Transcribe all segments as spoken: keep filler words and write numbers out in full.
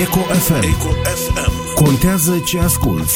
Eco F M. Eco F M. Contează ce asculți.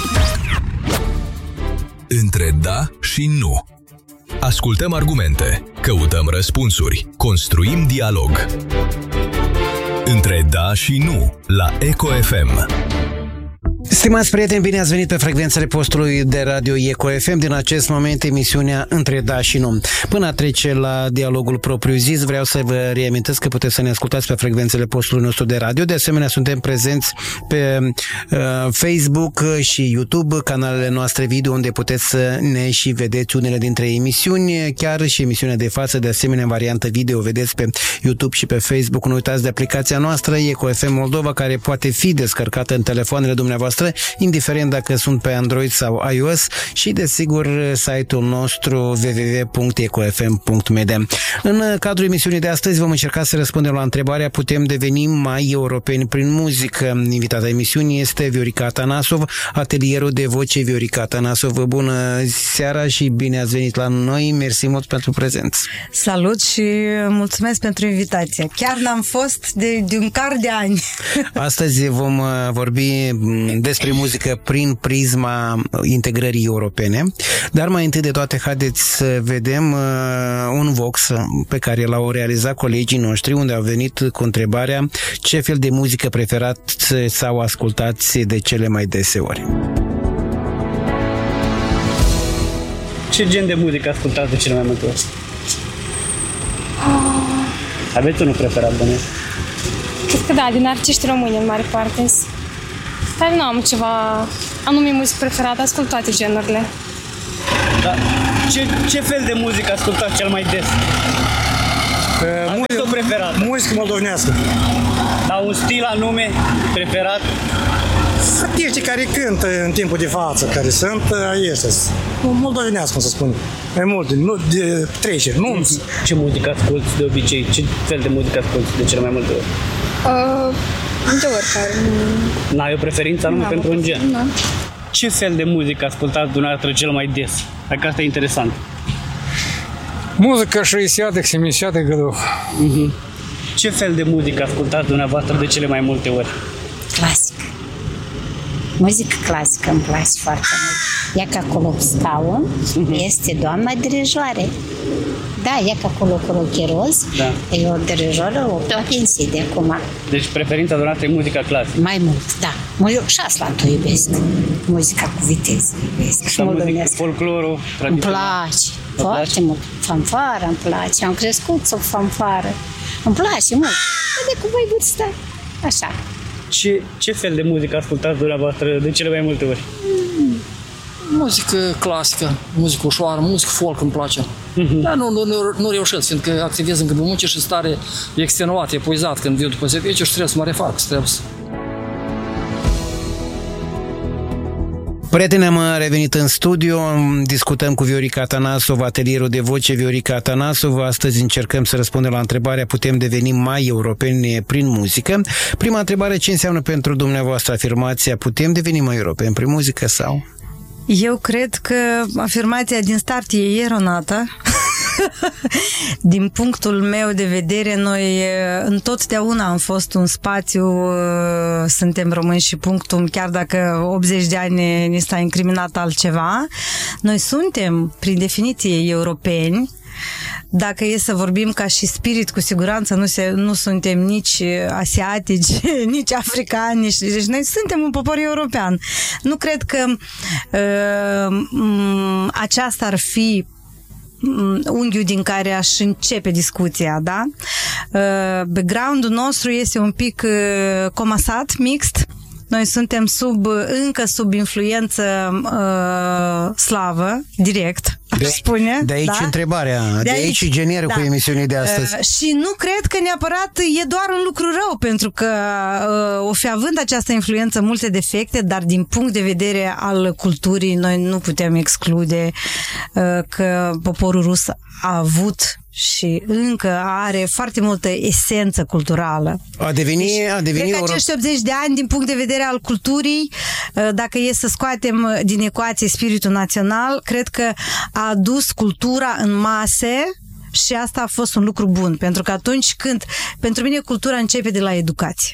Între da și nu. Ascultăm argumente, căutăm răspunsuri, construim dialog. Între da și nu, la Eco F M. Stimați prieteni, bine ați venit pe frecvențele postului de radio Eco F M. Din acest moment, emisiunea Între da și nu. Până a trece la dialogul propriu-zis, vreau să vă reamintesc că puteți să ne ascultați pe frecvențele postului nostru de radio. De asemenea, suntem prezenți pe uh, Facebook și YouTube, canalele noastre video, unde puteți să ne și vedeți unele dintre emisiuni, chiar și emisiunea de față, de asemenea, în variantă video, vedeți pe YouTube și pe Facebook. Nu uitați de aplicația noastră, Eco F M Moldova, care poate fi descărcată în telefoanele dumneavoastră, indiferent dacă sunt pe Android sau iOS, și desigur site-ul nostru w w w punct eco f m punct m d. În cadrul emisiunii de astăzi vom încerca să răspundem la întrebarea: putem deveni mai europeni prin muzică? Invitata emisiunii este Viorica Atanasov, atelierul de voce Viorica Atanasov. Bună seara și bine ați venit la noi, mersi mult pentru prezență. Salut și mulțumesc pentru invitație. Chiar n-am fost de, de un car de ani. Astăzi vom vorbi despre muzică prin prisma integrării europene, dar mai întâi de toate haideți să vedem uh, un Vox pe care l-au realizat colegii noștri, unde au venit cu întrebarea: ce fel de muzică preferați sau ascultați de cele mai deseori? Ce gen de muzică ascultați de cele mai multe ori? Aveți unul preferat, bănesc? Cred că da, din artiști români în mare parte. Dar nu am ceva anume muzică preferată, ascult toate genurile. Da. Ce, ce fel de muzică ascultați cel mai des? Aveți o preferată? Muzică moldovenească. Da, un stil anume preferat? Artiștii care cântă în timpul de față, care sunt ăștia. Moldovenească, cum să spun. Mai mult, nu, de treceri, nu? Ce muzică asculti de obicei? Ce fel de muzică asculti de cele mai multe ori? Uh... De oricare. N-ai o preferință anume pentru un gen? Nu. Ce fel de muzică ascultați dumneavoastră cel mai des? Dacă asta e interesant. Muzică șaizeci șaptezeci годов. Uh-huh. Ce fel de muzică ascultați dumneavoastră de cele mai multe ori? Clasic. Muzică clasică îmi place foarte mult. Ia că acolo scaun, uh-huh. este doamna dirijoare. Da, e că acolo cu rocheroz, da. E o dirijoară, o pensie de acum. Deci preferința dumneavoastră e muzica clasică? Mai mult, da. Eu și aslantul iubesc. Muzica cu viteză iubesc. Și muzica, folclorul tradițional? Îmi place, foarte mult. Fanfara îmi place, am crescut sub fanfară. Îmi place mult. De cum mai vârstă, așa. Ce, ce fel de muzică ascultați dumneavoastră de cele mai multe ori? Mm. Muzică clasică, muzică ușoară, muzică folk îmi place. Uh-huh. Dar nu, nu, nu, nu reușesc, fiindcă activez în câmpul muncii și stare extenuat, epuizat când viu după serviciu și trebuie să mă refac, trebuie să... Prieteni, am revenit în studio, discutăm cu Viorica Atanasov, atelierul de voce Viorica Atanasov. Astăzi încercăm să răspundem la întrebarea: putem deveni mai europeni prin muzică? Prima întrebare: ce înseamnă pentru dumneavoastră afirmația putem deveni mai europeni prin muzică sau... Eu cred că afirmația din start e eronată. Din punctul meu de vedere, noi întotdeauna am fost un spațiu, suntem români și punctul, chiar dacă optzeci de ani ni s-a incriminat altceva. Noi suntem, prin definiție, europeni. Dacă e să vorbim ca și spirit, cu siguranță nu, se, nu suntem nici asiatici, nici africani, nici, deci noi suntem un popor european. Nu cred că uh, aceasta ar fi unghiul din care aș începe discuția, da? Uh, background-ul nostru este un pic uh, comasat, mixt. Noi suntem sub, încă sub influență uh, slavă, direct, de, aș spune. De aici da? întrebarea, de, de aici, aici generul da. cu emisiunii de astăzi. Uh, și nu cred că neapărat e doar un lucru rău, pentru că uh, o fi având această influență multe defecte, dar din punct de vedere al culturii, noi nu putem exclude uh, că poporul rus a avut și încă are foarte multă esență culturală. A devenit, a devenit cred că acești optzeci de ani, din punct de vedere al culturii, dacă e să scoatem din ecuație spiritul național, cred că a adus cultura în mase și asta a fost un lucru bun, pentru că atunci când, pentru mine cultura începe de la educație.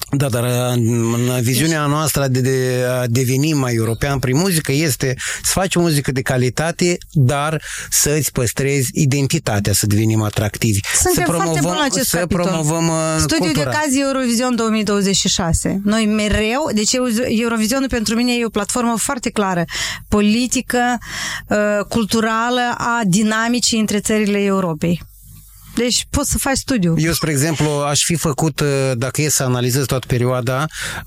Da, dar în viziunea noastră de, de a deveni mai european prin muzică este să faci o muzică de calitate, dar să îți păstrezi identitatea, să devenim atractivi. Suntem să foarte buni la acest să capitol. promovăm Studiul cultura. de caz Eurovision două mii douăzeci și șase. Noi mereu, deci Eurovisionul pentru mine e o platformă foarte clară, politică, culturală, a dinamicii între țările Europei. Deci poți să faci studiu. Eu, spre exemplu, aș fi făcut, dacă e să analizez toată perioada,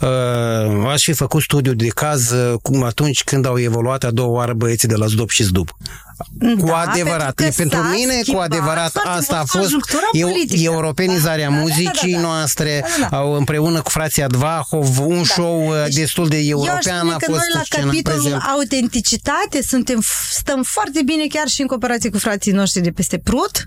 aș fi făcut studiu de caz cum atunci când au evoluat a doua oară băieții de la Zdop și Zdub. Cu Da, adevărat. pentru, pentru mine, cu adevărat, asta a fost eu, europenizarea da, muzicii da, da, da, noastre, da, da. Au împreună cu frații Advahov, un da. show deci, destul de european a fost. Noi la capitolul prezent. Autenticitate suntem, stăm foarte bine chiar și în comparație cu frații noștri de peste Prut.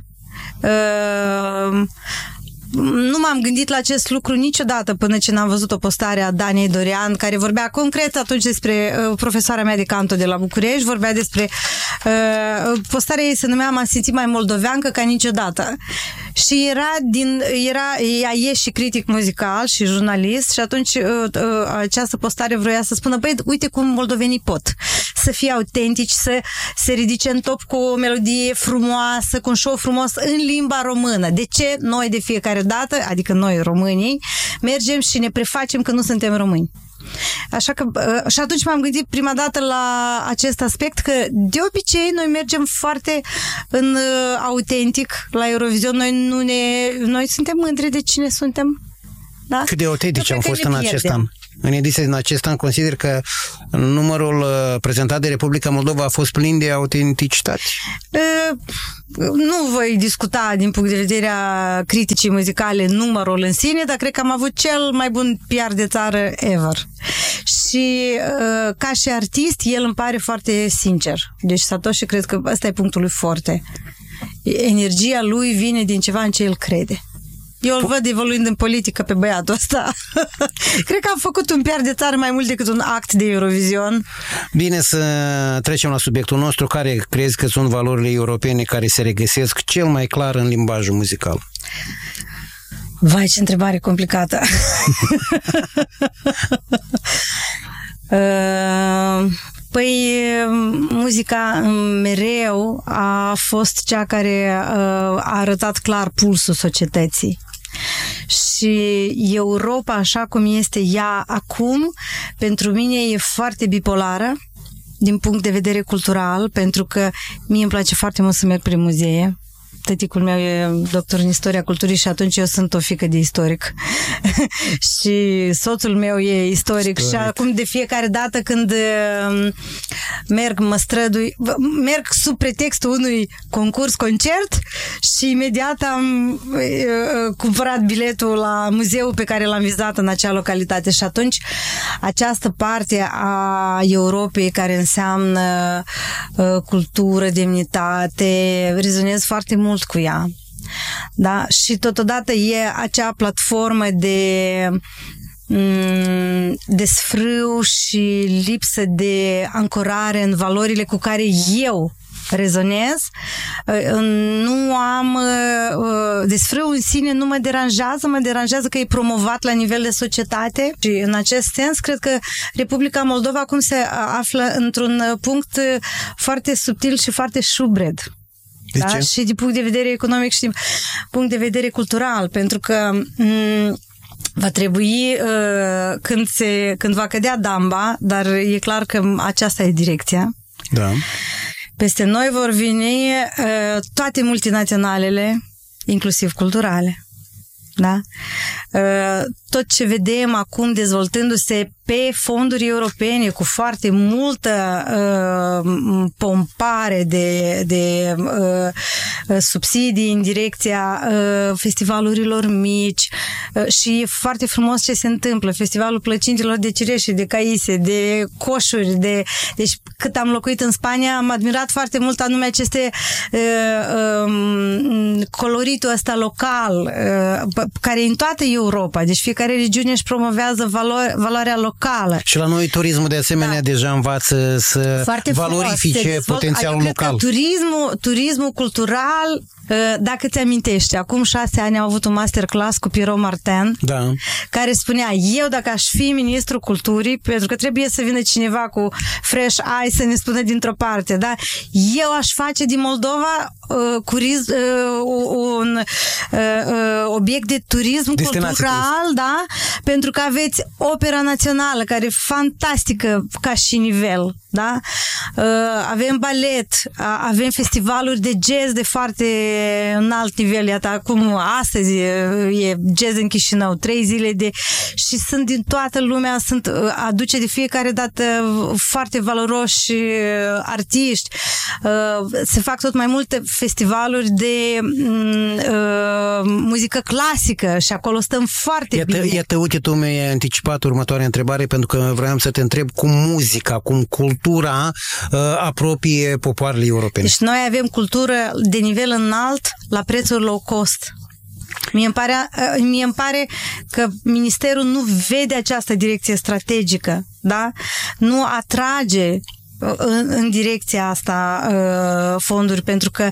Uh, nu m-am gândit la acest lucru niciodată până ce n-am văzut o postare a Daniei Dorian care vorbea concret atunci despre uh, profesoara mea de canto de la București, vorbea despre uh, postarea ei se numea M-am simțit mai moldoveancă ca niciodată și era din, era, ea e și critic muzical și jurnalist și atunci uh, uh, această postare vroia să spună, băi, uite cum moldovenii pot să fie autentici, să se ridice în top cu o melodie frumoasă, cu un show frumos în limba română. De ce noi de fiecare dată, adică noi românii, mergem și ne prefacem că nu suntem români? Așa că, și atunci m-am gândit prima dată la acest aspect că de obicei noi mergem foarte în autentic la Eurovision, noi, nu ne, noi suntem mândri de cine suntem. Da? Cât de autentici am fost în acest an. În ediția din acest an consider că numărul prezentat de Republica Moldova a fost plin de autenticitate. Uh, nu voi discuta din punct de vedere a criticii muzicale numărul în sine, dar cred că am avut cel mai bun P R de țară ever. Și uh, ca și artist, el îmi pare foarte sincer. Deci Satoshi, cred că ăsta e punctul lui forte. Energia lui vine din ceva în ce el crede. Eu îl văd evoluând în politică pe băiatul ăsta. Cred că am făcut un P R de țară mai mult decât un act de Eurovision. Bine, să trecem la subiectul nostru. Care crezi că sunt valorile europene care se regăsesc cel mai clar în limbajul muzical? Vai, ce întrebare complicată. uh... Păi, muzica mereu a fost cea care a arătat clar pulsul societății. Și Europa, așa cum este ea acum, pentru mine e foarte bipolară din punct de vedere cultural, pentru că mie îmi place foarte mult să merg prin muzee. Tăticul meu e doctor în istoria culturii și atunci eu sunt o fiică de istoric. Și soțul meu e istoric, istoric și acum de fiecare dată când merg, mă strădui, merg sub pretextul unui concurs, concert și imediat am cumpărat biletul la muzeul pe care l-am vizitat în acea localitate și atunci această parte a Europei care înseamnă cultură, demnitate, rezonez foarte mult cu ea. Da? Și totodată e acea platformă de desfrâu și lipsă de ancorare în valorile cu care eu rezonez. Nu am desfrâu în sine nu mă deranjează, mă deranjează că e promovat la nivel de societate și în acest sens cred că Republica Moldova acum se află într-un punct foarte subtil și foarte șubred. Da? Și din punct de vedere economic și din punct de vedere cultural, pentru că m- va trebui uh, când, se, când va cădea damba, dar e clar că aceasta e direcția. Da. Peste noi vor veni uh, toate multinaționalele, inclusiv culturale. Da? Uh, tot ce vedem acum dezvoltându-se pe fonduri europene cu foarte multă uh, pompare de, de uh, subsidii în direcția uh, festivalurilor mici uh, și e foarte frumos ce se întâmplă. Festivalul plăcintilor de cireșe, de caise, de coșuri, de... deci cât am locuit în Spania am admirat foarte mult anume aceste uh, um, coloritul ăsta local uh, care e în toată Europa, deci fiecare regiune își promovează valo- valoarea locală. Și la noi turismul de asemenea da. deja învață să foarte valorifice frumos, potențialul adică local. Turismul, turismul cultural Dacă ți amintești, acum șase ani am avut un masterclass cu Pierrot Martin, da. care spunea, eu dacă aș fi ministrul culturii, pentru că trebuie să vină cineva cu fresh eye să ne spună dintr-o parte, da? Eu aș face din Moldova uh, curiz, uh, un uh, uh, obiect de turism cultural, da? Pentru că aveți Opera Națională, care e fantastică ca și nivel, da? Uh, avem balet, uh, avem festivaluri de jazz de foarte înalt nivel, iată, acum astăzi e jazz în Chișinău, trei zile de... și sunt din toată lumea, sunt aduce de fiecare dată foarte valoroși artiști. Se fac tot mai multe festivaluri de uh, muzică clasică și acolo stăm foarte iată, bine. Iată, uite, tu mi-ai anticipat următoarea întrebare, pentru că vreau să te întreb cum muzica, cum cultura uh, apropie popoarele europene. Deci noi avem cultură de nivel înalt la prețuri low cost. Mie îmi pare, mie îmi pare că Ministerul nu vede această direcție strategică, da? Nu atrage în, în direcția asta fonduri, pentru că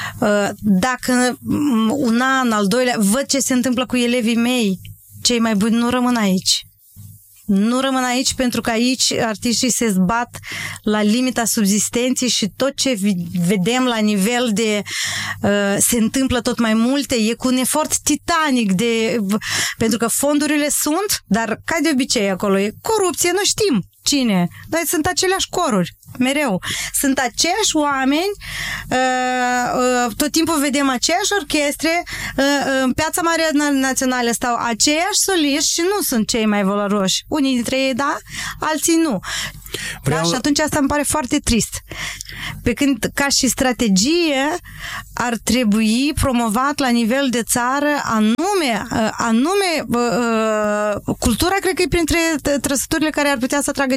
dacă un an, al doilea, văd ce se întâmplă cu elevii mei, cei mai buni nu rămân aici. Nu rămân aici pentru că aici artiștii se zbat la limita subzistenței și tot ce vedem la nivel de uh, se întâmplă tot mai multe, e cu un efort titanic de, pentru că fondurile sunt, dar ca de obicei acolo e corupție, nu știm cine, dar sunt aceleași coruri mereu. Sunt aceiași oameni, tot timpul vedem aceiași orchestre, în Piața Mare Națională stau aceiași soliști și nu sunt cei mai valoroși. Unii dintre ei da, alții nu. Vreau... Da, și atunci asta îmi pare foarte trist. Pe când, ca și strategie, ar trebui promovat la nivel de țară anume, anume cultura, cred că e printre trăsăturile care ar putea să atragă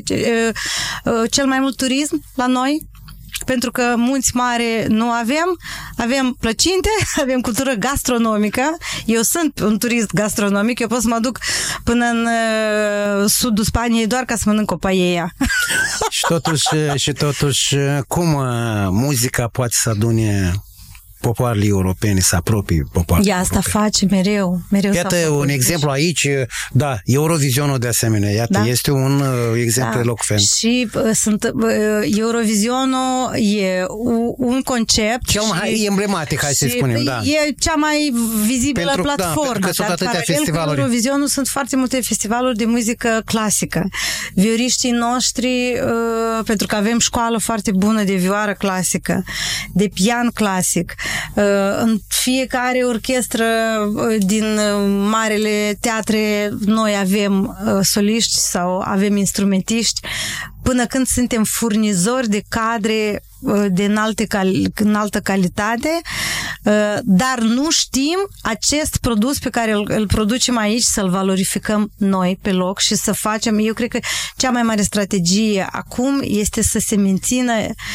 cel mai mult turism la noi, pentru că munți mare nu avem, avem plăcinte, avem cultură gastronomică. Eu sunt un turist gastronomic, eu pot să mă duc până în uh, sudul Spaniei doar ca să mănânc o paella. Și totuși, și totuși cum uh, muzica poate să adune popoarele europene, să apropie popoarele Ea asta europene. face mereu. mereu Iată un exemplu aici, da, Eurovizionul de asemenea, iată, da? Este un uh, exemplu da. elocvent. Și uh, sunt, uh, Eurovizionul e un concept cel mai și, emblematic, hai să spunem, da. E cea mai vizibilă pentru, platformă. Da, pentru că sunt atâtea festivaluri. Cu Eurovizionul sunt foarte multe festivaluri de muzică clasică. Vioriștii noștri, uh, pentru că avem școală foarte bună de vioară clasică, de pian clasic, în fiecare orchestră din marele teatre noi avem soliști sau avem instrumentiști, până când suntem furnizori de cadre de înalte, înaltă calitate, dar nu știm acest produs pe care îl, îl producem aici să-l valorificăm noi pe loc și să facem, eu cred că cea mai mare strategie acum este să se mențină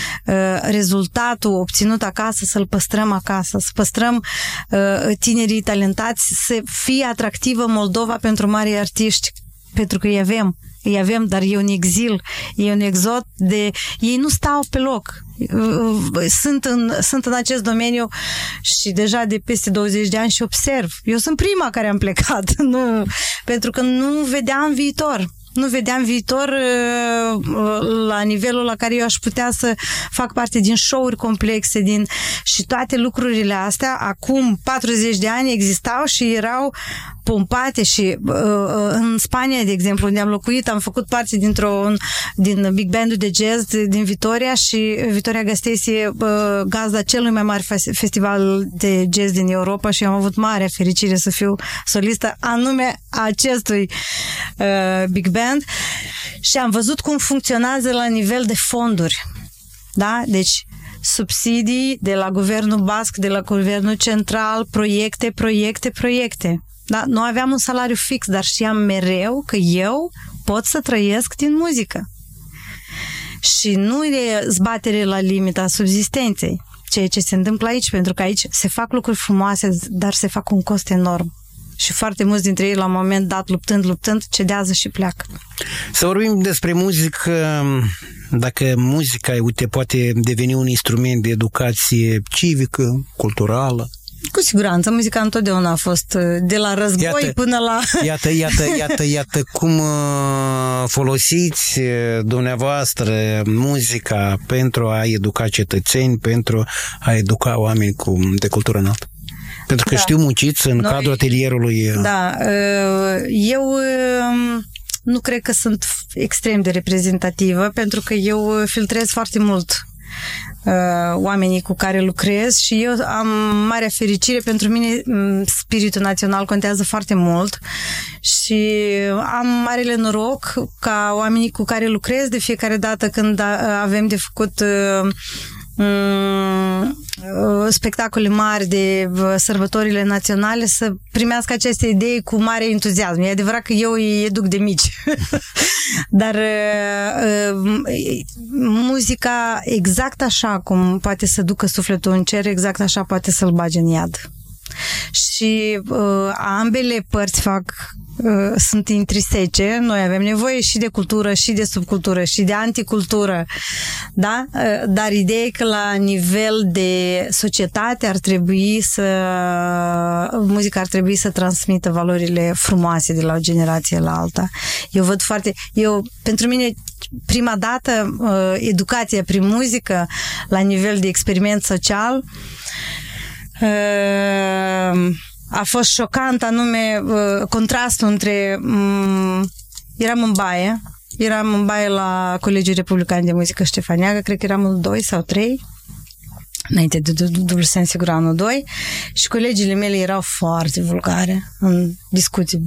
rezultatul obținut acasă, să-l păstrăm acasă, să păstrăm tinerii talentați, să fie atractivă Moldova pentru mari artiști, pentru că îi avem. Îi avem, dar e un exil, e un exod de... Ei nu stau pe loc. Sunt în, sunt în acest domeniu și deja de peste douăzeci de ani și observ. Eu sunt prima care am plecat, nu, pentru că nu vedeam viitor. Nu vedeam viitor la nivelul la care eu aș putea să fac parte din show-uri complexe, din... și toate lucrurile astea, acum patruzeci de ani existau și erau pompate și în Spania, de exemplu, unde am locuit, am făcut parte dintr-un din Big Band-ul de jazz din Vitoria și Vitoria Gasteiz e gazda celui mai mare festival de jazz din Europa și am avut mare fericire să fiu solistă anume acestui Big Band și am văzut cum funcționează la nivel de fonduri. Da? Deci subsidii de la guvernul basc, de la guvernul central, proiecte, proiecte, proiecte. Da? Nu aveam un salariu fix, dar știam mereu că eu pot să trăiesc din muzică. Și nu e zbatere la limita subzistenței, ceea ce se întâmplă aici, pentru că aici se fac lucruri frumoase, dar se fac un cost enorm. Și foarte mulți dintre ei, la un moment dat, luptând, luptând, cedează și pleacă. Să vorbim despre muzică Dacă muzica, uite, poate deveni un instrument de educație civică, culturală. Cu siguranță, muzica întotdeauna a fost de la război iată, până la... Iată, iată, iată, iată cum folosiți dumneavoastră muzica pentru a educa cetățeni, pentru a educa oameni cu, de cultură înaltă. Pentru că da. știu munciți în Noi, cadrul atelierului. Da, eu nu cred că sunt extrem de reprezentativă, pentru că eu filtrez foarte mult oamenii cu care lucrez și eu am mare fericire. Pentru mine spiritul național contează foarte mult și am marele noroc ca oamenii cu care lucrez de fiecare dată când avem de făcut spectacole mari de sărbătorile naționale să primească aceste idei cu mare entuziasm. E adevărat că eu îi educ de mici. Dar muzica, exact așa cum poate să ducă sufletul în cer, exact așa poate să-l bage în iad. Și ambele părți fac sunt intrisece. Noi avem nevoie și de cultură, și de subcultură, și de anticultură, da? Dar ideea e că la nivel de societate ar trebui să muzica ar trebui să transmită valorile frumoase de la o generație la alta. Eu văd foarte... Eu, pentru mine, prima dată, educația prin muzică la nivel de experiment social a fost șocant, anume contrastul între... Eram în baie, eram în baie la Colegiul Republican de Muzică Ștefaniacă, cred că eram în doi sau trei, înainte de dublu sens, sigur, anul doi, și colegii mele erau foarte vulgare în discuții.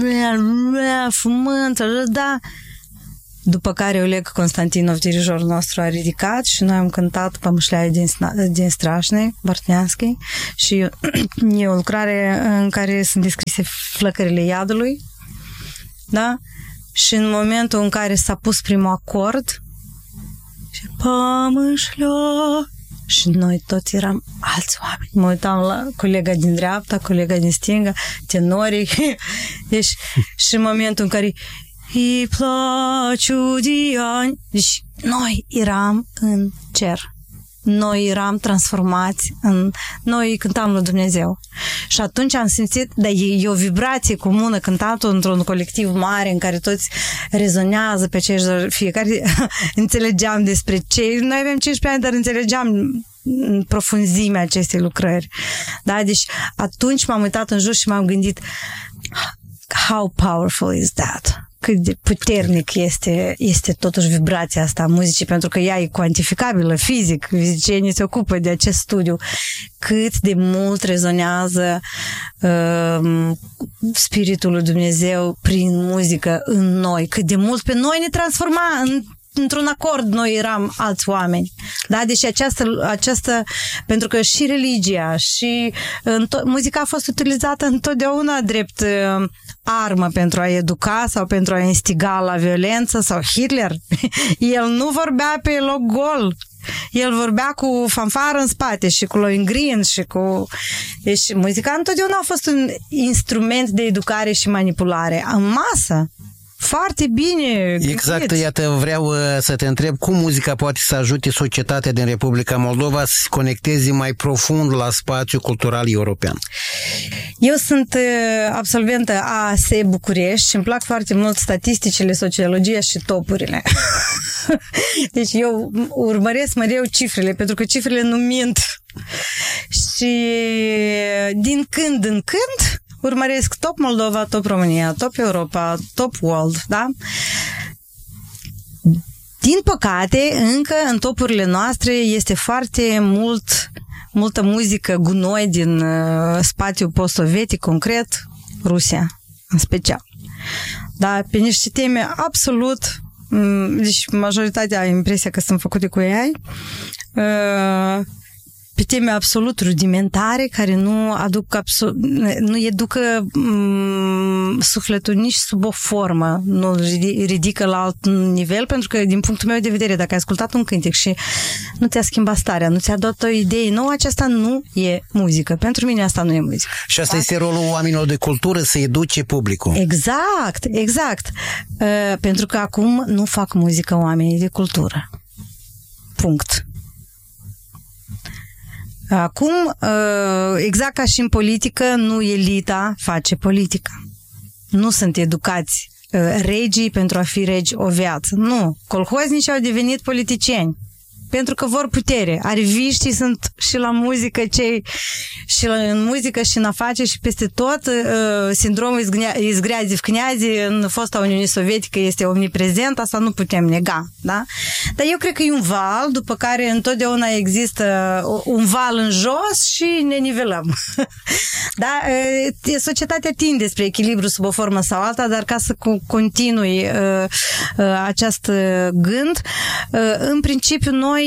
Fumând, da... După care Oleg Constantinov, dirijorul nostru, a ridicat și noi am cântat Pămâșleaie din, din Strașne, Bartneanski, și e o lucrare în care sunt descrise flăcările iadului, da? Și în momentul în care s-a pus primul acord și Pămâșleaie, și noi toți eram alți oameni. Mă uitam la colega din dreapta, colega din stânga, tenorii. Deci, și în momentul în care îi placiu de ani. Deci noi eram în cer. Noi eram transformați în... Noi cântam lui Dumnezeu. Și atunci am simțit, dar e o vibrație comună cântatul într-un colectiv mare în care toți rezonează pe acești... Fiecare înțelegeam despre ce... Noi avem cincisprezece ani, dar înțelegeam în profunzimea acestei lucrări. Da? Deci atunci m-am uitat în jur și m-am gândit how powerful is that? Cât de puternic este, este totuși vibrația asta a muzicii, pentru că ea e cuantificabilă, fizic, fizicienii se ocupă de acest studiu. Cât de mult rezonează uh, spiritul lui Dumnezeu prin muzică în noi, cât de mult pe noi ne transforma în într-un acord, noi eram alți oameni. Da? Deci această, această pentru că și religia și muzica a fost utilizată întotdeauna drept uh, armă pentru a educa sau pentru a instiga la violență, sau Hitler. El nu vorbea pe loc gol. El vorbea cu fanfară în spate și cu Lohengrin și cu... Deci muzica întotdeauna a fost un instrument de educare și manipulare în masă. Foarte bine. Exact, gândit. Iată, vreau să te întreb cum muzica poate să ajute societatea din Republica Moldova să se conecteze mai profund la spațiul cultural european. Eu sunt absolventă a A S E București și îmi plac foarte mult statisticile, sociologia și topurile. Deci eu urmăresc mereu cifrele, pentru că cifrele nu mint. Și din când în când urmăresc Top Moldova, Top România, Top Europa, Top World, da? Din păcate, încă în topurile noastre este foarte mult, multă muzică gunoi din uh, spațiul post-sovietic, concret Rusia, în special. Da, pe niște teme absolut, m- deci majoritatea am impresia că sunt făcute cu ei. Uh, pe teme absolut rudimentare, care nu aduc absolut, nu educă m- sufletul nici sub o formă, nu ridică la alt nivel, pentru că, din punctul meu de vedere, dacă ai ascultat un cântec și nu ți-a schimbat starea, nu ți-a dat o idee nouă, aceasta nu e muzică. Pentru mine asta nu e muzică. Și asta da? Este rolul oamenilor de cultură, să educe publicul. Exact, exact. Uh, pentru că acum nu fac muzică oamenii de cultură. Punct. Acum, exact ca și în politică, nu elita face politică. Nu sunt educați regii pentru a fi regi o viață. Nu. Colhoznicii au devenit politicieni. Pentru că vor putere. Arviștii sunt și la muzică, cei și la, în muzică și în afaceri și peste tot. Uh, sindromul izgreazii v kniazi în fosta Uniune Sovietică este omniprezent, asta nu putem nega. Da? Dar eu cred că e un val, după care întotdeauna există un val în jos și ne nivelăm. Da? Uh, societatea tinde spre echilibru sub o formă sau alta, dar ca să continui uh, uh, acest gând, uh, în principiu noi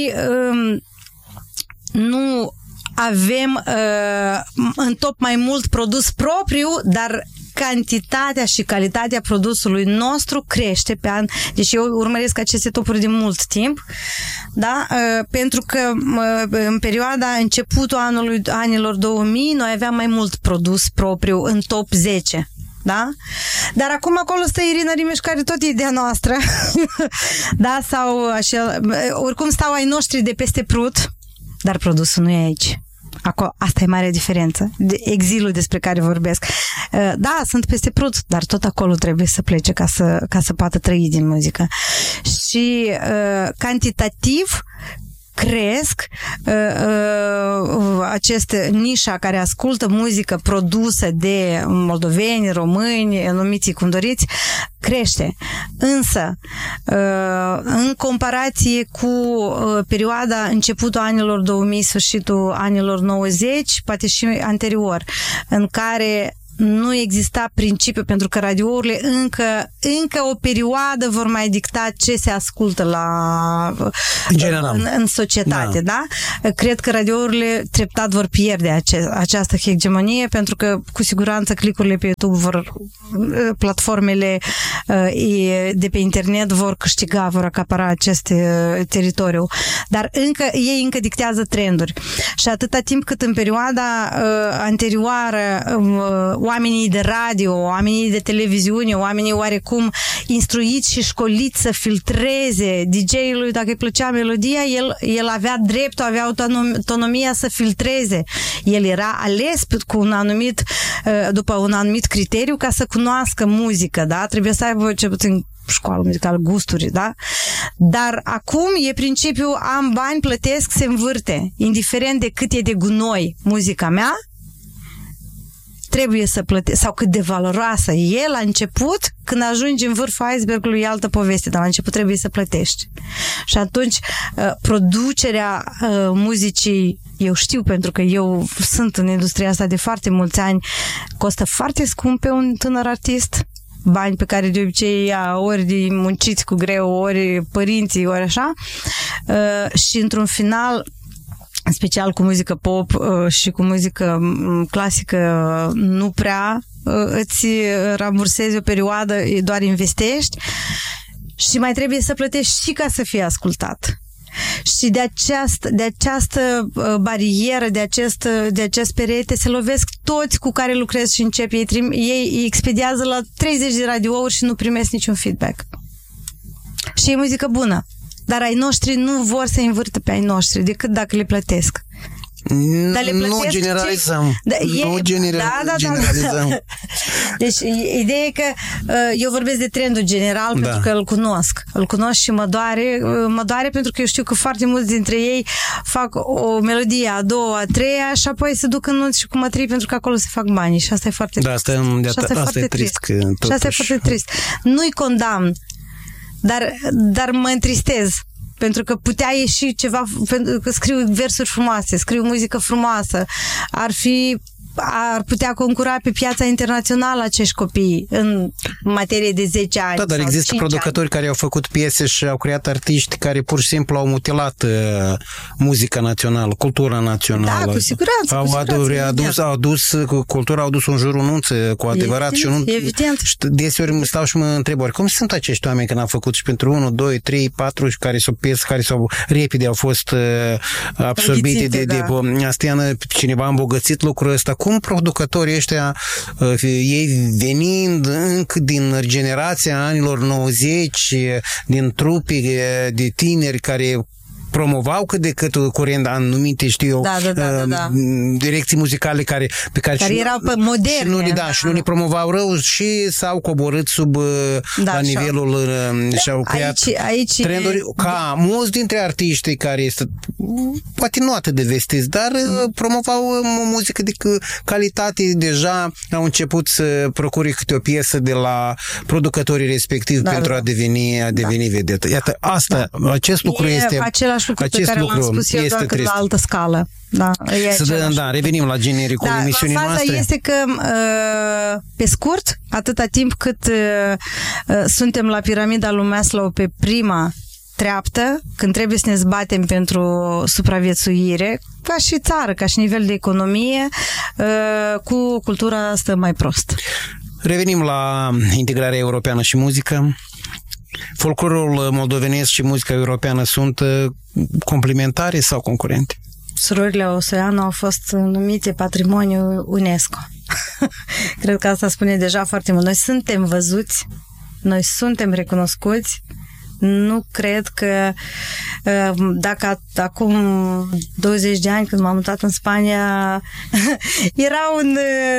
nu avem în top mai mult produs propriu, dar cantitatea și calitatea produsului nostru crește pe an. Deci eu urmăresc aceste topuri de mult timp, da? Pentru că în perioada începutul anului, anilor două mii noi aveam mai mult produs propriu în top zece. Da? Dar acum acolo stă Irina Rimeș, care tot e ideea noastră. Da? Sau așa, oricum stau ai noștri de peste Prut, dar produsul nu e aici. Acolo, asta e mare diferență. De exilul despre care vorbesc. Da, sunt peste Prut, dar tot acolo trebuie să plece ca să, ca să poată trăi din muzică. Și uh, cantitativ cresc uh, uh, aceste nișa care ascultă muzică produsă de moldoveni, români, numiți cum doriți, crește. Însă, uh, în comparație cu uh, perioada începutul anilor două mii, sfârșitul anilor nouăzeci, poate și anterior, în care nu exista principiu, pentru că radiourile încă, încă o perioadă vor mai dicta ce se ascultă la, în, general. în, în societate. Da. Da? Cred că radiourile treptat vor pierde ace, această hegemonie, pentru că cu siguranță clicurile pe YouTube vor, platformele de pe internet vor câștiga, vor acapara acest teritoriu. Dar încă, ei încă dictează trenduri. Și atâta timp cât în perioada anterioară oamenii de radio, oamenii de televiziune, oamenii oarecum instruiți și școliți să filtreze D J-ului, dacă îi plăcea melodia, el, el avea dreptul, avea autonomia să filtreze. El era ales cu un anumit, după un anumit criteriu ca să cunoască muzică, da? Trebuie să aibă cel puțin școală muzicală, gusturi, da? Dar acum e principiul am bani, plătesc, se învârte. Indiferent de cât e de gunoi muzica mea, trebuie să plătești, sau cât de valoroasă e la început, când ajungi în vârful icebergului e altă poveste, dar la început trebuie să plătești. Și atunci producerea muzicii, eu știu pentru că eu sunt în industria asta de foarte mulți ani, costă foarte scump pe un tânăr artist, bani pe care de obicei ia ori munciți cu greu, ori părinții, ori așa, și într-un final, în special cu muzică pop și cu muzică clasică, nu prea îți rambursezi o perioadă, doar investești și mai trebuie să plătești și ca să fie ascultat. Și de această, de această barieră, de acest, de acest perete se lovesc toți cu care lucrez și încep. Ei, trim, ei expediază la treizeci de radiouri și nu primesc niciun feedback. Și e muzică bună. Dar ai noștri nu vor să învârtă pe ai noștri decât dacă le plătesc. Dar le nu generalizăm. Da, e... Nu genera... da, da, generalizăm. Da. Deci, ideea e că eu vorbesc de trendul general da. Pentru că îl cunosc. Îl cunosc și mă doare. Mă doare pentru că eu știu că foarte mulți dintre ei fac o melodie a doua, a treia și apoi se duc în nunți și cu mătrii pentru că acolo se fac banii. Și asta e foarte da, asta, trist. De asta, asta, asta e trist. Că, și asta e foarte trist. Nu-i condamn, dar, dar mă întristez. Pentru că putea ieși ceva, pentru că scriu versuri frumoase, scriu muzică frumoasă, ar fi ar putea concura pe piața internațională acești copii în materie de zece ani. Da, dar există producători ani. care au făcut piese și au creat artiști care pur și simplu au mutilat uh, muzica națională, cultura națională. Da, cu siguranță. Au, cu siguranță, adus, au adus, cultura au dus un jur nunță cu adevărat. Evident, și nu, evident. Deseori îmi stau și mă întreb, ori cum sunt acești oameni când au făcut și pentru unu, doi, trei, patru și care s-au piese, care s-au repede au fost uh, absorbite de, da. de Astiană, cineva a îmbogățit lucrul ăsta. Cum producătorii ăștia, uh, ei venind încă din generația anilor nouăzeci, din trupe de tineri care promovau cât de cât curent anumite, știu eu, da, da, da, da, da. direcții muzicale care, pe care, care și, erau moderne. Și nu, da, da. și nu le promovau rău și s-au coborât sub da, la nivelul da, și-au creat aici, aici trenduri e... ca mulți dintre artiștii care este, poate nu atât de vestiți, dar mm. promovau muzică de calitate, deja au început să procure câte o piesă de la producătorii respectivi da, pentru da. a deveni, a deveni da. vedetă. Iată, asta, da. acest lucru e este lucru pe care l-am spus eu, doar că la altă scală. Da, Să, da, revenim la genericul da, emisiunii faza noastre. Faza este că, pe scurt, atâta timp cât suntem la piramida lui Maslow pe prima treaptă, când trebuie să ne zbatem pentru supraviețuire, ca și țară, ca și nivel de economie, cu cultura stă mai prost. Revenim la integrarea europeană și muzică. Folclorul moldovenesc și muzica europeană sunt complementare sau concurente? Surorile Osoianu au fost numite patrimoniu UNESCO. Cred că asta spune deja foarte mult. Noi suntem văzuți, noi suntem recunoscuți. Nu cred că dacă acum douăzeci de ani când m-am mutat în Spania era un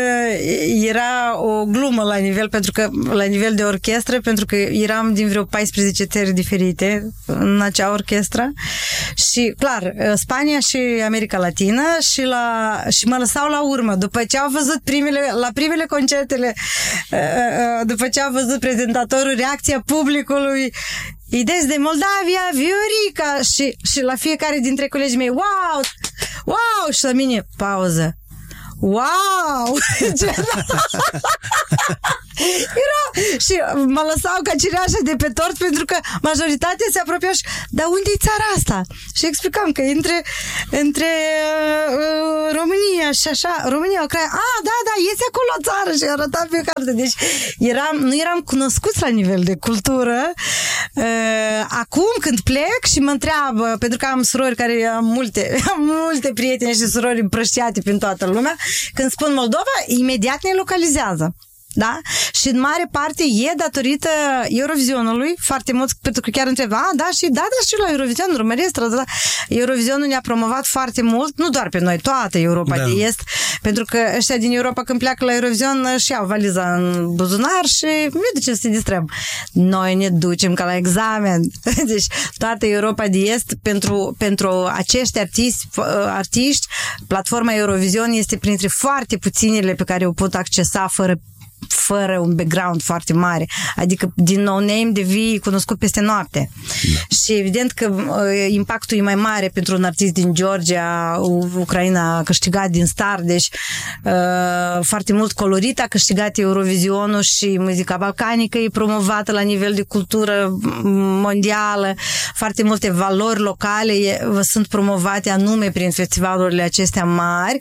era o glumă la nivel pentru că la nivel de orchestră, pentru că eram din vreo paisprezece țări diferite în acea orchestră și clar, Spania și America Latină și la și mă lăsau la urmă după ce au văzut primele la primele concertele, după ce au văzut prezentatorul, reacția publicului. Ideți de Moldavia, Viorica și, și la fiecare dintre colegii mei, wow, wow, și la mine, pauză. Wow! Era, și mă lăsau ca cireașa de pe tort pentru că majoritatea se apropiau și, dar unde e țara asta? Și explicam că între, între uh, România și așa, România, Ucraina, a, da, da, este acolo o țară și arăta pe carte. Deci eram, nu eram cunoscuți la nivel de cultură. Uh, acum când plec și mă întreabă, pentru că am surori care am multe, am multe prieteni și surori împrăștiate prin toată lumea, când spun Moldova, imediat ne localizează. Da? Și în mare parte e datorită Eurovizionului foarte mult, pentru că chiar întreb, a, da, și da, da, și la Eurovision urmăresc, da. Eurovizionul ne-a promovat foarte mult, nu doar pe noi, toată Europa da. de Est, pentru că ăștia din Europa când pleacă la Eurovision și iau valiza în buzunar și nu de ce să se distrăm. Noi ne ducem ca la examen. Deci toată Europa de Est pentru, pentru acești artiști, artiști, platforma Eurovision este printre foarte puținele pe care o pot accesa fără fără un background foarte mare. Adică din no-name devii cunoscut peste noapte. Da. Și evident că uh, impactul e mai mare pentru un artist din Georgia, Ucraina a câștigat din Star, deci uh, foarte mult colorit a câștigat Eurovizionul și muzica balcanică e promovată la nivel de cultură mondială, foarte multe valori locale e, sunt promovate anume prin festivalurile acestea mari.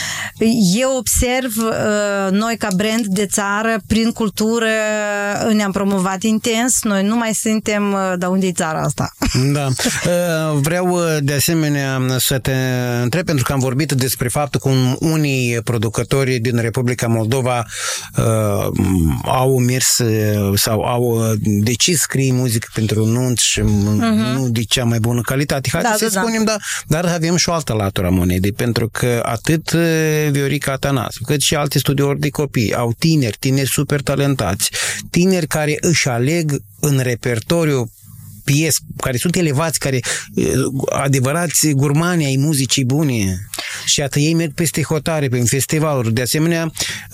Eu observ uh, noi ca brand de țară prin cultură ne-am promovat intens. Noi nu mai suntem, dar unde e țara asta? Da. Vreau de asemenea să te întreb, pentru că am vorbit despre faptul că unii producători din Republica Moldova uh, au mers sau au decis scrie muzică pentru nunți și uh-huh. nu de cea mai bună calitate. Haideți da, să da, spunem, da. Da, dar avem și o altă latură a monedei, pentru că atât Viorica Atanasu, cât și alte studiouri de copii au tineri, tineri super talentați, tineri care își aleg în repertoriu piese, care sunt elevați, care adevărați gurmani ai muzicii bune. Și atât ei merg peste hotare, prin festivaluri. De asemenea,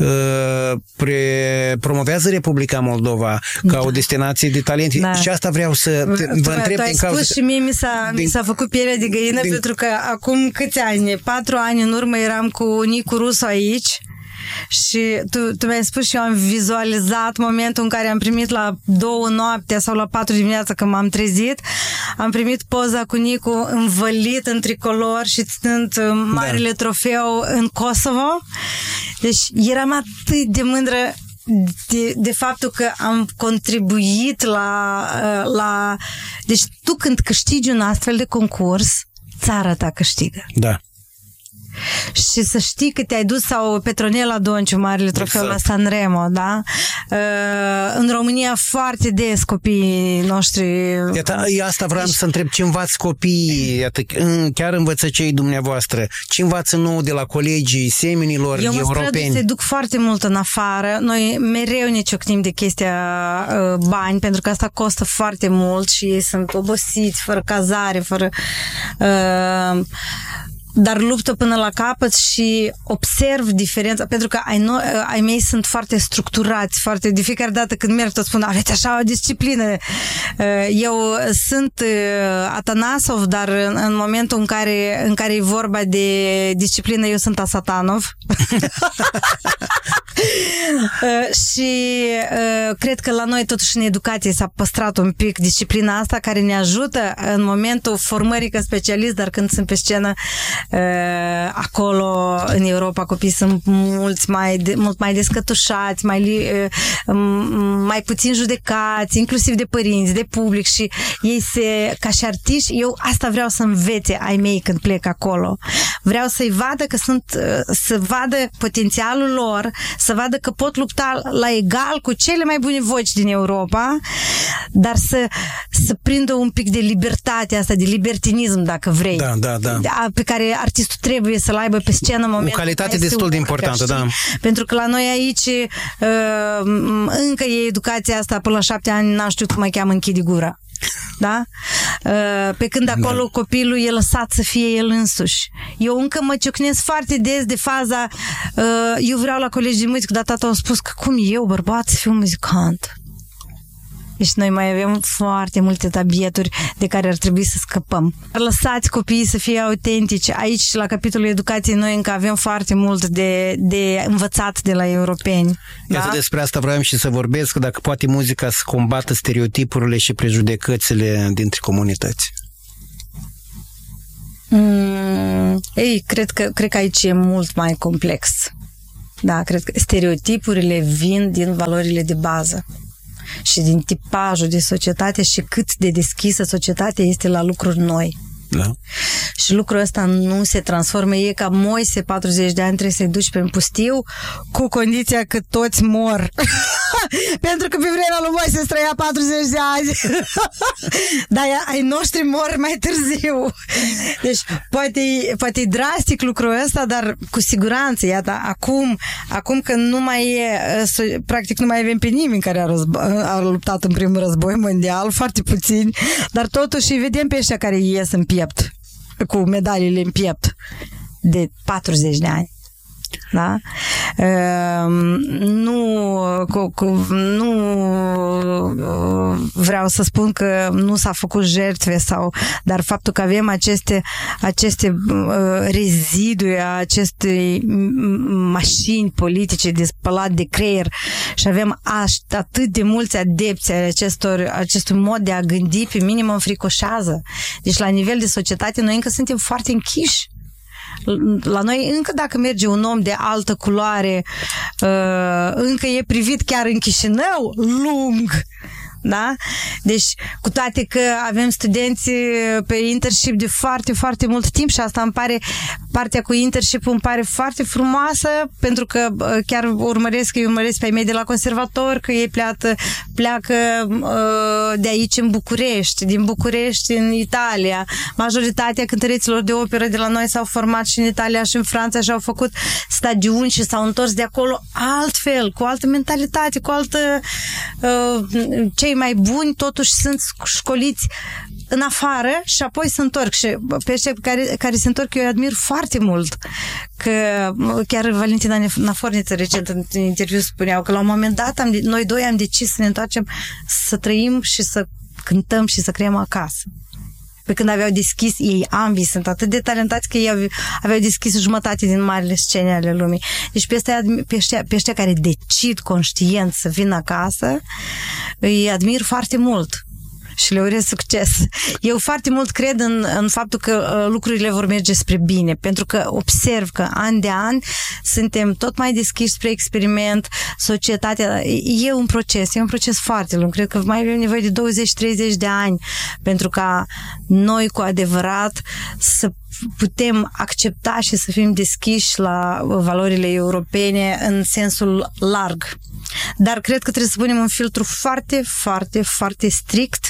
pre- promovează Republica Moldova ca da. o destinație de talent. Da. Și asta vreau să te, vă întreb. Tu ai spus cauza... și mie mi s-a, din... mi s-a făcut pielea de găină din... pentru că acum câți ani? Patru ani în urmă eram cu Nicu Rusu aici Și tu, tu mi-ai spus și eu am vizualizat momentul în care am primit la două noaptea sau la patru dimineața când m-am trezit, am primit poza cu Nicu învălit în tricolor și ținând marele da. trofeu în Kosovo. Deci eram atât de mândră de, de faptul că am contribuit la, la... Deci tu când câștigi un astfel de concurs, țara ta câștigă. Da. Și să știi că te-ai dus, sau Petronela Donciu, marele trofeu exact. la Sanremo, da? În România foarte des copiii noștri... Iată, asta vreau deci... să întreb, ce învați copiii, iată, chiar învățăcei dumneavoastră, ce învață nou de la colegii semenilor Eu europeni? Eu mă străduie să duc foarte mult în afară. Noi mereu ne ciocnim de chestia uh, bani, pentru că asta costă foarte mult și ei sunt obosiți, fără cazare, fără... Uh, dar luptă până la capăt și observ diferența, pentru că ai, no, ai mei sunt foarte structurați, foarte, de fiecare dată când merg tot spun, aveți așa o disciplină. Eu sunt Atanasov, dar în, în momentul în care, în care e vorba de disciplină, eu sunt Asatanov. Și cred că la noi totuși în educație s-a păstrat un pic disciplina asta care ne ajută în momentul formării ca specialist, dar când sunt pe scenă acolo în Europa copiii sunt mulți mai de, mult mai descătușați, mai, mai puțin judecați, inclusiv de părinți, de public, și ei se, ca și artiști, eu asta vreau să învețe ai mei când plec acolo. Vreau să-i vadă că sunt, să vadă potențialul lor, să vadă că pot lupta la egal cu cele mai bune voci din Europa, dar să, să prindă un pic de libertate asta, de libertinism, dacă vrei. Da, da, da. Pe care artistul trebuie să-l aibă pe scenă în momentul. O calitate destul de importantă, da. Pentru că la noi aici încă e educația asta până la șapte ani, n-am știut cum mai cheamă, închide gura. Da? Pe când acolo da. copilul e lăsat să fie el însuși. Eu încă mă ciocnesc foarte des de faza eu vreau la colegi de muzică, dar tata a spus că cum eu, bărbat, să fiu muzicant. Deci noi mai avem foarte multe tabieturi de care ar trebui să scăpăm. Lăsați copiii să fie autentici. Aici, la capitolul educației, noi încă avem foarte mult de, de învățat de la europeni. Iată, da? Despre asta vreau și să vorbesc, dacă poate muzica să combată stereotipurile și prejudecățile dintre comunități. Mm, ei, cred că, cred că aici e mult mai complex. Da, cred că stereotipurile vin din valorile de bază și din tipajul de societate și cât de deschisă societatea este la lucruri noi. Da. Și lucrul ăsta nu se transformă. E ca Moise, patruzeci de ani, trebuie să-i duci pe pustiu cu condiția că toți mor. Pentru că pe vremea lui Moise trăia patruzeci de ani. Dar ai noștri mor mai târziu. Deci poate, poate e drastic lucrul ăsta, dar cu siguranță, iată, acum, acum că nu mai e, practic nu mai avem pe nimeni care a, războ- a luptat în primul război mondial, foarte puțini, dar totuși îi vedem pe ăștia care ies în piept, cu medaliile în piept de patruzeci de ani. Da? Uh, nu, cu, cu, nu vreau să spun că nu s-a făcut jertfe sau, dar faptul că avem aceste, aceste uh, reziduri, aceste mașini politice de spălat de creier și avem aș, atât de mulți adepți ai acestor, acestui mod de a gândi, pe mine mă înfricoșează. Deci la nivel de societate noi încă suntem foarte închiși. La noi încă dacă merge un om de altă culoare, încă e privit chiar în Chișinău lung. Da? Deci, cu toate că avem studenți pe internship de foarte, foarte mult timp și asta îmi pare, partea cu internship îmi pare foarte frumoasă, pentru că chiar urmăresc, îi urmăresc pe ai mei de la conservator, că ei pleacă, pleacă de aici în București, din București în Italia. Majoritatea cântăreților de operă de la noi s-au format și în Italia și în Franța și au făcut stagiuni și s-au întors de acolo altfel, cu altă mentalitate, cu altă... cei mai buni totuși sunt școliți în afară și apoi se întorc. Și pe ăștia care, care se întorc eu îi admir foarte mult. Că chiar Valentina Naforniță recent în interviu spuneau că la un moment dat am, noi doi am decis să ne întoarcem, să trăim și să cântăm și să creăm acasă. Pe când aveau deschis, ei ambii sunt atât de talentați că ei aveau deschis jumătate din marile scene ale lumii. Deci pe ăștia, pe ăștia, pe ăștia care decid conștient să vină acasă, îi admir foarte mult și le urez succes. Eu foarte mult cred în, în faptul că uh, lucrurile vor merge spre bine, pentru că observ că an de an suntem tot mai deschiși spre experiment, societatea, e un proces, e un proces foarte lung, cred că mai avem nevoie de douăzeci treizeci de ani pentru ca noi cu adevărat să putem accepta și să fim deschiși la valorile europene în sensul larg. Dar cred că trebuie să punem un filtru foarte, foarte, foarte strict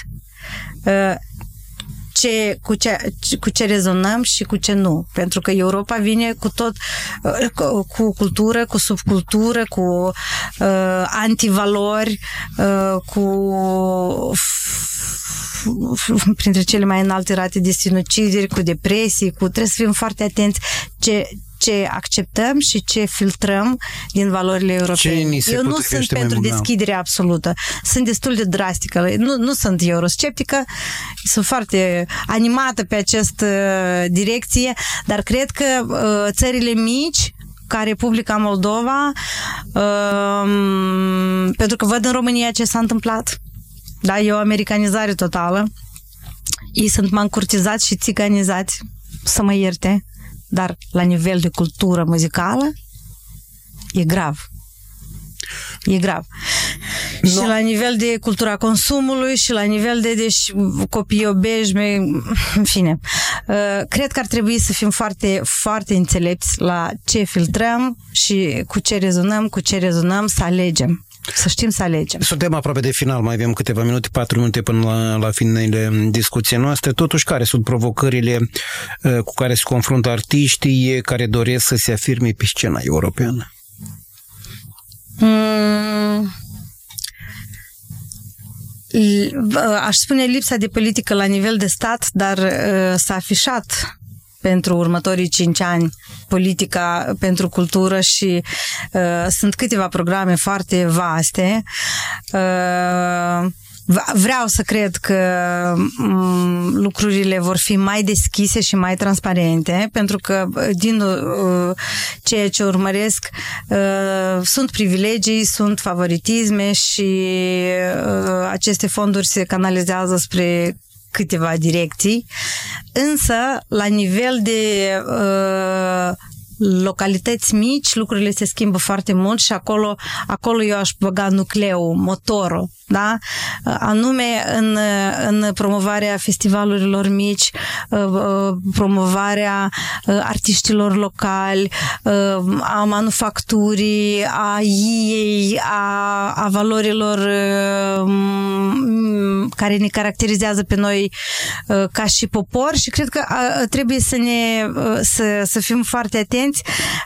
ce, cu, ce, cu ce rezonăm și cu ce nu. Pentru că Europa vine cu tot, cu, cu cultură, cu subcultură, cu uh, antivalori, uh, cu printre cele mai înalte rate de sinucideri, cu depresii, cu trebuie să fim foarte atenți ce ce acceptăm și ce filtrăm din valorile europene. Eu nu sunt pentru deschidere absolută. Sunt destul de drastică. Nu, nu sunt eurosceptică, sunt foarte animată pe această direcție, dar cred că uh, țările mici ca Republica Moldova, uh, pentru că văd în România ce s-a întâmplat. Da, e o americanizare totală. Ei sunt mancurtizați și țiganizați, să mă ierte, dar la nivel de cultură muzicală e grav. E grav. No. Și la nivel de cultura consumului și la nivel de deci, copii obeji, în fine. Cred că ar trebui să fim foarte, foarte înțelepți la ce filtrăm și cu ce rezonăm, cu ce rezonăm, să alegem. Să știm să alegem. Suntem aproape de final, mai avem câteva minute, patru minute până la, la finele discuției noastre. Totuși, care sunt provocările uh, cu care se confruntă artiștii care doresc să se afirme pe scena europeană? Mm. Aș spune lipsa de politică la nivel de stat, dar uh, s-a afișat pentru următorii cinci ani politica pentru cultură și uh, sunt câteva programe foarte vaste. Uh, vreau să cred că um, lucrurile vor fi mai deschise și mai transparente, pentru că din uh, ceea ce urmăresc uh, sunt privilegii, sunt favoritisme și uh, aceste fonduri se canalizează spre câteva direcții, însă la nivel de uh, localități mici lucrurile se schimbă foarte mult și acolo, acolo eu aș băga nucleul, motorul, da? Anume în, în promovarea festivalurilor mici, promovarea artiștilor locali, a manufacturii, a ei, a, a valorilor care ne caracterizează pe noi ca și popor și cred că trebuie să ne să, să fim foarte atenți,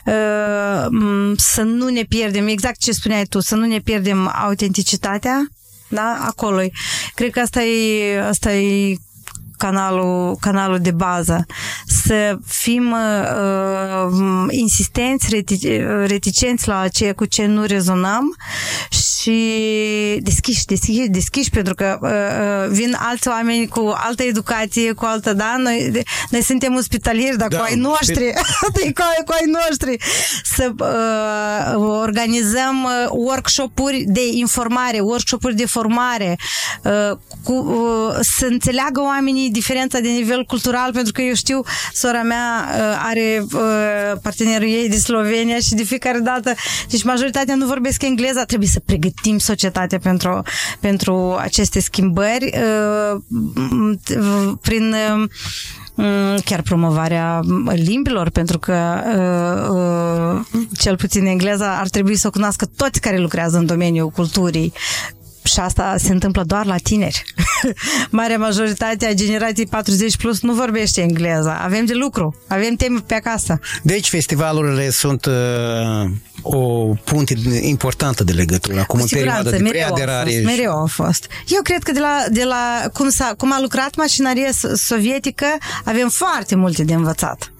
să nu ne pierdem, exact ce spuneai tu, să nu ne pierdem autenticitatea. Da? Acolo. Cred că asta e, asta e canalul, canalul de bază. Să fim uh, insistenți, reticenți la ceea cu ce nu rezonăm și deschiși, deschiși, deschiși pentru că uh, vin alți oameni cu altă educație, cu altă, da? Noi, de, noi suntem ospitalieri, dar da, cu ai noștri, cu, cu ai noștri, să uh, organizăm workshop-uri de informare, workshop-uri de formare, uh, cu, uh, să înțeleagă oamenii diferența de nivel cultural, pentru că eu știu, sora mea uh, are uh, partenerul ei din Slovenia și de fiecare dată, deci majoritatea nu vorbesc engleza, trebuie să pregătim societatea pentru, pentru aceste schimbări uh, prin uh, chiar promovarea limbilor, pentru că uh, uh, cel puțin engleza ar trebui să o cunoască toți care lucrează în domeniul culturii. Și asta se întâmplă doar la tineri. Marea majoritate a generației patruzeci plus nu vorbește engleza. Avem de lucru, avem teme pe acasă. Deci festivalurile sunt uh, o punte importantă de legătură. Acum în perioada de preaderare. Mereu, mereu au fost. Eu cred că de la, de la cum, s-a, cum a lucrat mașinaria sovietică avem foarte multe de învățat.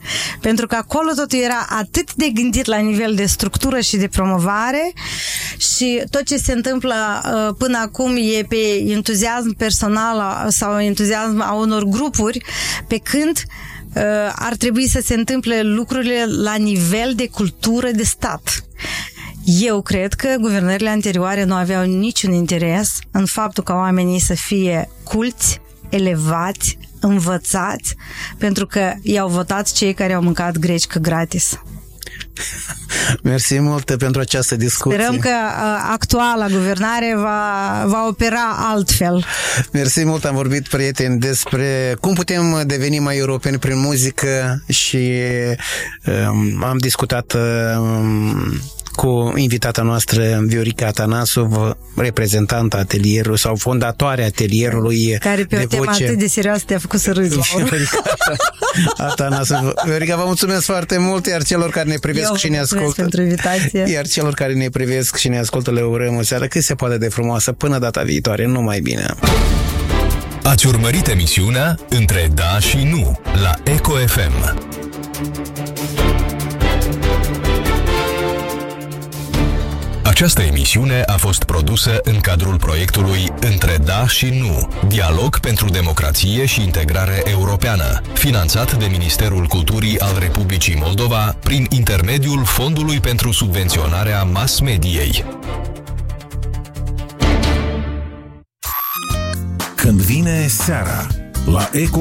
Pentru că acolo totul era atât de gândit la nivel de structură și de promovare și tot ce se întâmplă uh, până acum e pe entuziasm personal sau entuziasm a unor grupuri, pe când uh, ar trebui să se întâmple lucrurile la nivel de cultură de stat. Eu cred că guvernările anterioare nu aveau niciun interes în faptul ca oamenii să fie culți, elevați, învățați, pentru că i-au votat cei care au mâncat grecică gratis. Mersi mult pentru această discuție. Sperăm că uh, actuala guvernare va, va opera altfel. Mersi mult, am vorbit, prieteni, despre cum putem deveni mai europeni prin muzică și um, am discutat um, cu invitata noastră, Viorica Atanasov, reprezentanta atelierului sau fondatoarea atelierului. Care pe o temă voce... atât de serioasă te-a făcut să râzi. Viorica Atanasov. Viorica, vă mulțumesc foarte mult, iar celor care ne privesc Eu și ne ascultă. pentru invitație. Iar celor care ne privesc și ne ascultă le urăm o seară cât se poate de frumoasă. Până data viitoare, numai bine. Ați urmărit emisiunea Între Da și Nu la Eco F M. Această emisiune a fost produsă în cadrul proiectului Între Da și Nu, dialog pentru democrație și integrare europeană, finanțat de Ministerul Culturii al Republicii Moldova prin intermediul Fondului pentru subvenționarea mass-mediei. Când vine seara la Eco